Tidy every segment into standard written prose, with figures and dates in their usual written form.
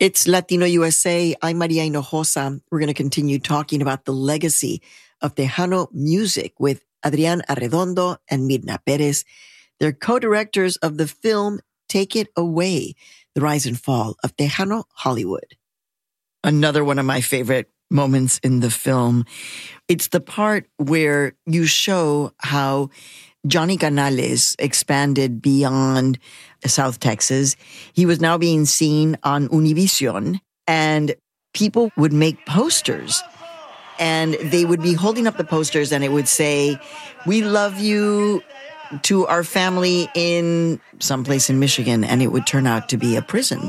It's Latino USA. I'm Maria Hinojosa. We're going to continue talking about the legacy of Tejano music with Adrián Arredondo and Mirna Pérez. They're co-directors of the film Take It Away, The Rise and Fall of Tejano Hollywood. Another one of my favorite moments in the film, it's the part where you show how Johnny Canales expanded beyond South Texas. He was now being seen on Univision, and people would make posters. And they would be holding up the posters, and it would say, "We love you to our family in someplace in Michigan," and it would turn out to be a prison.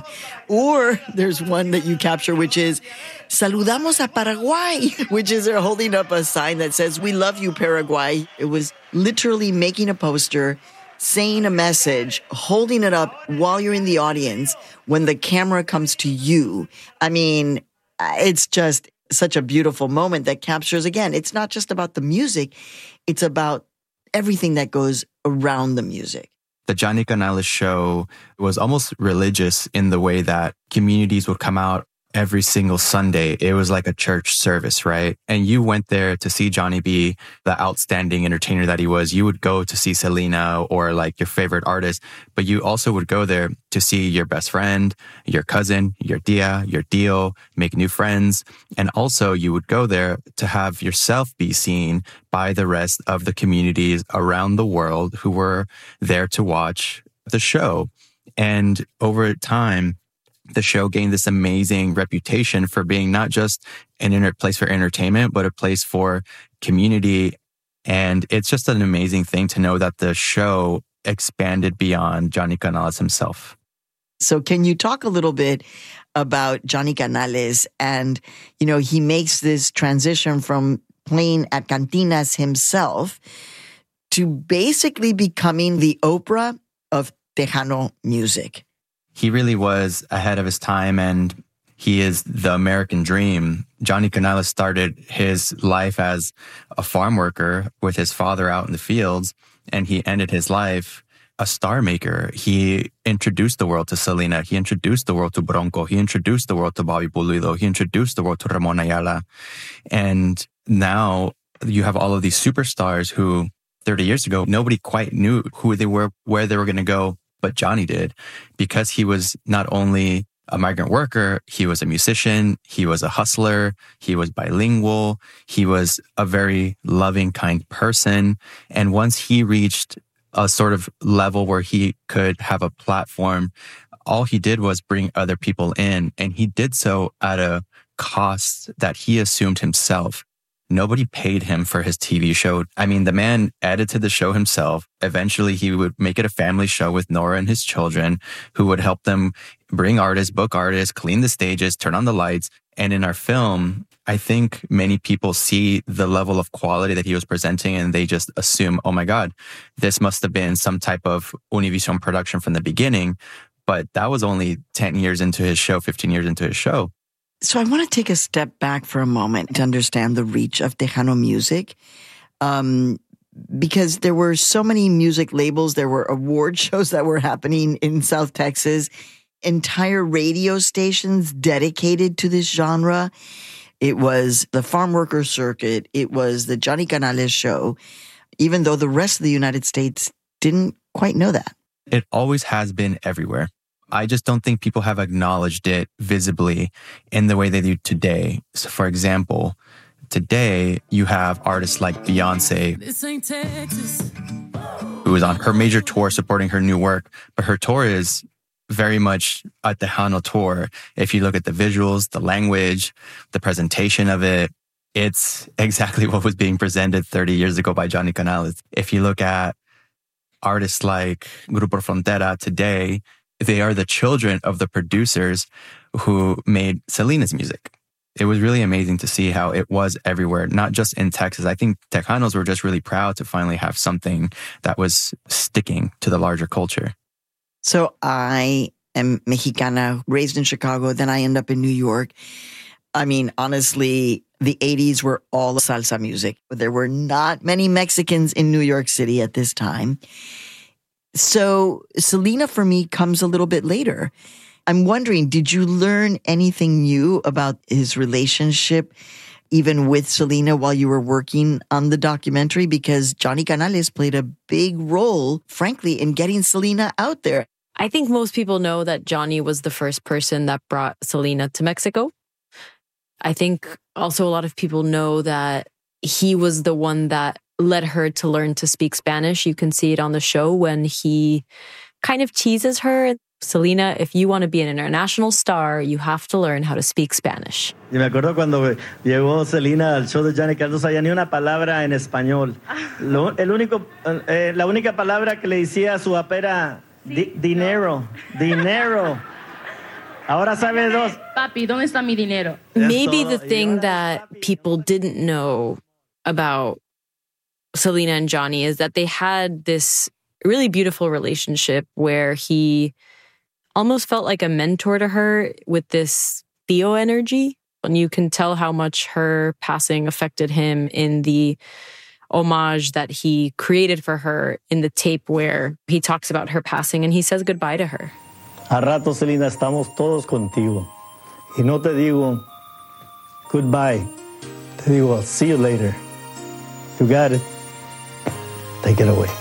Or there's one that you capture, which is "Saludamos a Paraguay," which is they're holding up a sign that says, "We love you, Paraguay." It was literally making a poster, saying a message, holding it up while you're in the audience when the camera comes to you. I mean, it's just such a beautiful moment that captures, again, it's not just about the music, it's about everything that goes around the music. The Johnny Canales show was almost religious in the way that communities would come out every single Sunday. It was like a church service, right? And you went there to see Johnny be the outstanding entertainer that he was. You would go to see Selena or like your favorite artist, but you also would go there to see your best friend, your cousin, your tia, your tío, make new friends. And also you would go there to have yourself be seen by the rest of the communities around the world who were there to watch the show. And over time, the show gained this amazing reputation for being not just an place for entertainment, but a place for community. And it's just an amazing thing to know that the show expanded beyond Johnny Canales himself. So can you talk a little bit about Johnny Canales? And, you know, he makes this transition from playing at cantinas himself to basically becoming the Oprah of Tejano music. He really was ahead of his time, and he is the American dream. Johnny Canales started his life as a farm worker with his father out in the fields, and he ended his life a star maker. He introduced the world to Selena. He introduced the world to Bronco. He introduced the world to Bobby Pulido. He introduced the world to Ramon Ayala. And now you have all of these superstars who 30 years ago, nobody quite knew who they were, where they were going to go. But Johnny did, because he was not only a migrant worker, he was a musician, he was a hustler, he was bilingual, he was a very loving, kind person. And once he reached a sort of level where he could have a platform, all he did was bring other people in, and he did so at a cost that he assumed himself. Nobody paid him for his TV show. I mean, the man edited the show himself. Eventually, he would make it a family show with Nora and his children, who would help them bring artists, book artists, clean the stages, turn on the lights. And in our film, I think many people see the level of quality that he was presenting, and they just assume, oh my God, this must have been some type of Univision production from the beginning. But that was only 10 years into his show, 15 years into his show. So I want to take a step back for a moment to understand the reach of Tejano music, because there were so many music labels. There were award shows that were happening in South Texas, entire radio stations dedicated to this genre. It was the farm worker circuit. It was the Johnny Canales show, even though the rest of the United States didn't quite know that. It always has been everywhere. I just don't think people have acknowledged it visibly in the way they do today. So, for example, today you have artists like Beyonce, who is on her major tour supporting her new work, but her tour is very much a Tejano tour. If you look at the visuals, the language, the presentation of it, it's exactly what was being presented 30 years ago by Johnny Canales. If you look at artists like Grupo Frontera today, they are the children of the producers who made Selena's music. It was really amazing to see how it was everywhere, not just in Texas. I think Tejanos were just really proud to finally have something that was sticking to the larger culture. So I am Mexicana, raised in Chicago, then I end up in New York. I mean, honestly, the 80s were all salsa music. There were not many Mexicans in New York City at this time. So Selena, for me, comes a little bit later. I'm wondering, did you learn anything new about his relationship even with Selena while you were working on the documentary? Because Johnny Canales played a big role, frankly, in getting Selena out there. I think most people know that Johnny was the first person that brought Selena to Mexico. I think also a lot of people know that he was the one that led her to learn to speak Spanish. You can see it on the show when he kind of teases her. Selena, if you want to be an international star, you have to learn how to speak Spanish. Y me acuerdo cuando llegó Selena al show de Johnny Canales, no sabía ni una palabra en español. La única palabra que le decía a su papá era dinero. Ahora sabe dos. Papi, ¿dónde está mi dinero? Maybe the thing that people didn't know about Selena and Johnny is that they had this really beautiful relationship where he almost felt like a mentor to her with this Theo energy. And you can tell how much her passing affected him in the homage that he created for her in the tape where he talks about her passing and he says goodbye to her. A rato, Selena, estamos todos contigo. Y no te digo goodbye. Te digo, I'll see you later. You got it. Take it away.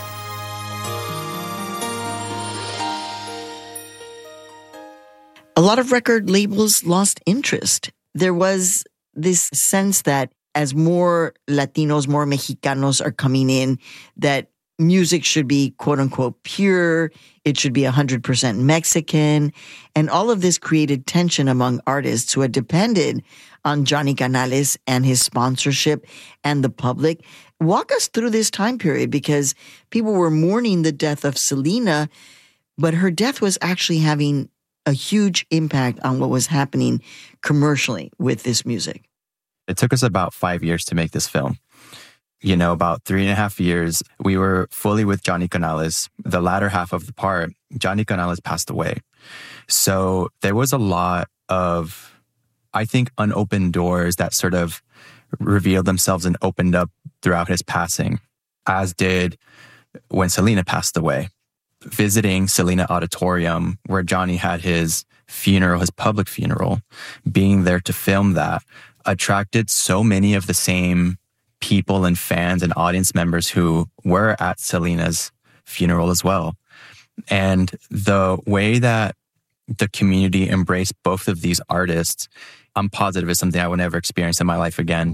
A lot of record labels lost interest. There was this sense that as more Latinos, more Mexicanos are coming in, that music should be quote unquote pure. It should be 100% Mexican. And all of this created tension among artists who had depended on Johnny Canales and his sponsorship and the public. Walk us through this time period, because people were mourning the death of Selena, but her death was actually having a huge impact on what was happening commercially with this music. It took us about 5 years to make this film. You know, about 3.5 years, we were fully with Johnny Canales. The latter half of the part, Johnny Canales passed away. So there was a lot of, I think, unopened doors that sort of revealed themselves and opened up throughout his passing, as did when Selena passed away. Visiting Selena Auditorium, where Johnny had his funeral, his public funeral, being there to film that attracted so many of the same people and fans and audience members who were at Selena's funeral as well. And the way that the community embraced both of these artists, I'm positive is something I would never experience in my life again.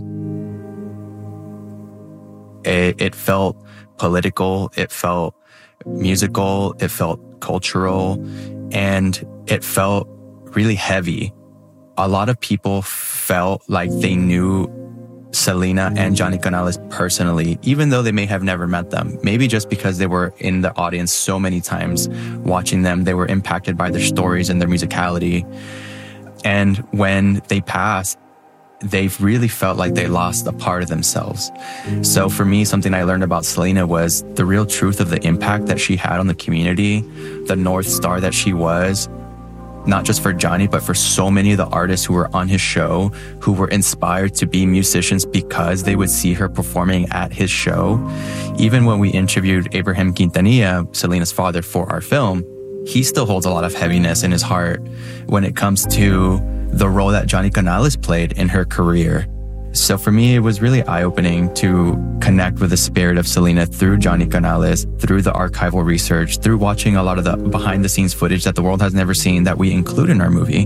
It felt political, it felt musical, it felt cultural, and it felt really heavy. A lot of people felt like they knew Selena and Johnny Canales personally, even though they may have never met them. Maybe just because they were in the audience so many times watching them, they were impacted by their stories and their musicality. And when they passed, they really felt like they lost a part of themselves. So for me, something I learned about Selena was the real truth of the impact that she had on the community, the North Star that she was, not just for Johnny, but for so many of the artists who were on his show, who were inspired to be musicians because they would see her performing at his show. Even when we interviewed Abraham Quintanilla, Selena's father, for our film, he still holds a lot of heaviness in his heart when it comes to the role that Johnny Canales played in her career. So for me, it was really eye-opening to connect with the spirit of Selena through Johnny Canales, through the archival research, through watching a lot of the behind-the-scenes footage that the world has never seen that we include in our movie.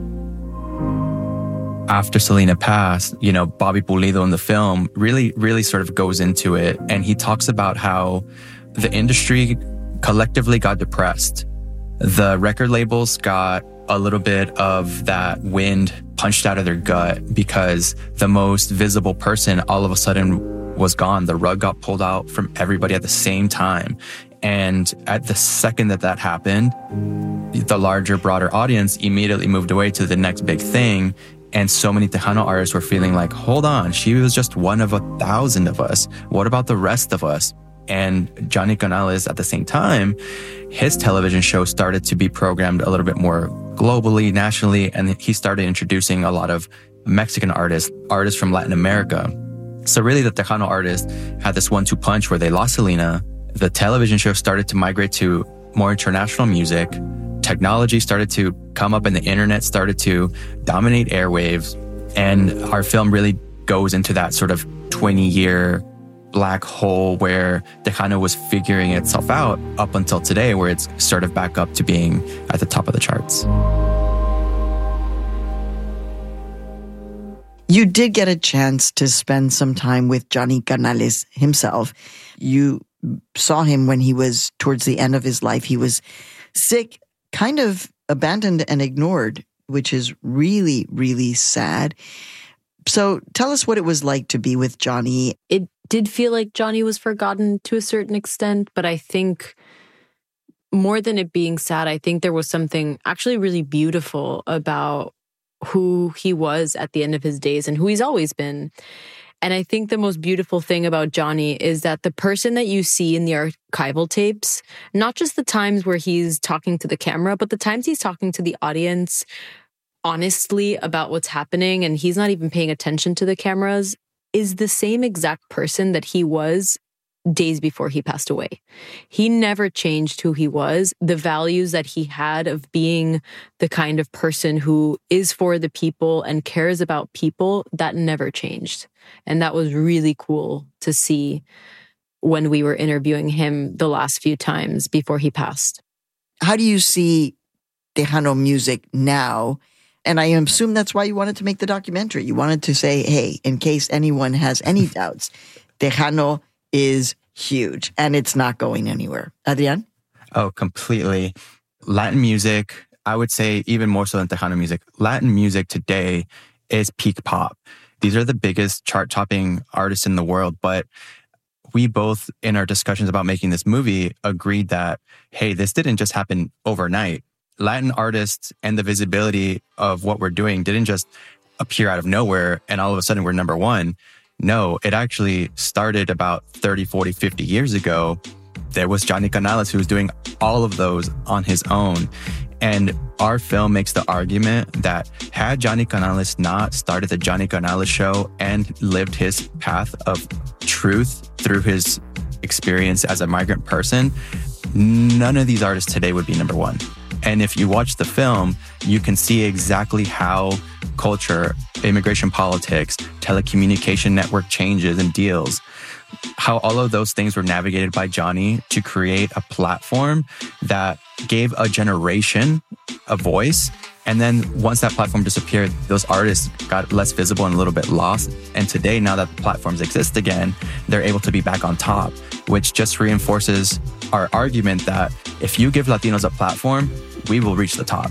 After Selena passed, you know, Bobby Pulido in the film really sort of goes into it. And he talks about how the industry collectively got depressed. The record labels got a little bit of that wind punched out of their gut because the most visible person all of a sudden was gone. The rug got pulled out from everybody at the same time. And at the second that happened, the larger, broader audience immediately moved away to the next big thing. And so many Tejano artists were feeling like, hold on, she was just one of 1,000 of us. What about the rest of us? And Johnny Canales, at the same time, his television show started to be programmed a little bit more globally, nationally, and he started introducing a lot of Mexican artists from Latin America. So really the Tejano artists had this 1-2 punch where they lost Selena. The television show started to migrate to more international music, technology started to come up and the internet started to dominate airwaves. And our film really goes into that sort of 20-year black hole where Tejano was figuring itself out up until today, where it's sort of back up to being at the top of the charts. You did get a chance to spend some time with Johnny Canales himself. You saw him when he was towards the end of his life. He was sick, kind of abandoned and ignored, which is really, really sad. So tell us what it was like to be with Johnny. It did feel like Johnny was forgotten to a certain extent, but I think more than it being sad, I think there was something actually really beautiful about who he was at the end of his days and who he's always been. And I think the most beautiful thing about Johnny is that the person that you see in the archival tapes, not just the times where he's talking to the camera, but the times he's talking to the audience honestly about what's happening and he's not even paying attention to the cameras, is the same exact person that he was days before he passed away. He never changed who he was. The values that he had of being the kind of person who is for the people and cares about people, that never changed. And that was really cool to see when we were interviewing him the last few times before he passed. How do you see Tejano music now? And I assume that's why you wanted to make the documentary. You wanted to say, hey, in case anyone has any doubts, Tejano is huge and it's not going anywhere. Adrian? Oh, completely. Latin music, I would say even more so than Tejano music, Latin music today is peak pop. These are the biggest chart-topping artists in the world, but we both, in our discussions about making this movie, agreed that, hey, this didn't just happen overnight. Latin artists and the visibility of what we're doing didn't just appear out of nowhere and all of a sudden we're number one. No, it actually started about 30, 40, 50 years ago. There was Johnny Canales who was doing all of those on his own. And our film makes the argument that had Johnny Canales not started the Johnny Canales Show and lived his path of truth through his experience as a migrant person, none of these artists today would be number one. And if you watch the film, you can see exactly how culture, immigration politics, telecommunication network changes and deals, how all of those things were navigated by Johnny to create a platform that gave a generation a voice. And then once that platform disappeared, those artists got less visible and a little bit lost. And today, now that the platforms exist again, they're able to be back on top, which just reinforces our argument that if you give Latinos a platform, we will reach the top.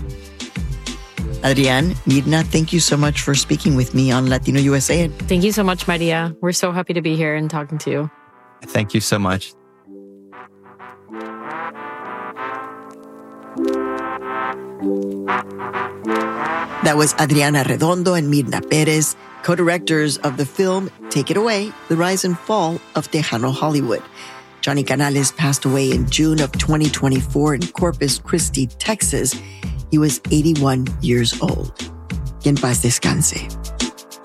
Adrian, Mirna, thank you so much for speaking with me on Latino USA. Thank you so much, Maria. We're so happy to be here and talking to you. Thank you so much. That was Adriana Arredondo and Mirna Perez, co-directors of the film Take It Away, The Rise and Fall of Tejano Hollywood. Johnny Canales passed away in June of 2024 in Corpus Christi, Texas. He was 81 years old. Que en paz descanse.